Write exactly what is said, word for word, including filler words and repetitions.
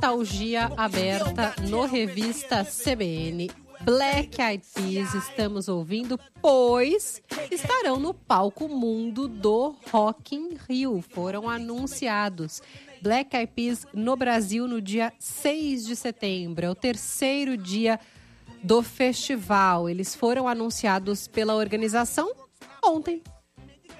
Nostalgia aberta no Revista C B N. Black Eyed Peas estamos ouvindo, pois estarão no palco mundo do Rock in Rio. Foram anunciados. Black Eyed Peas no Brasil no dia seis de setembro. É o terceiro dia do festival. Eles foram anunciados pela organização ontem.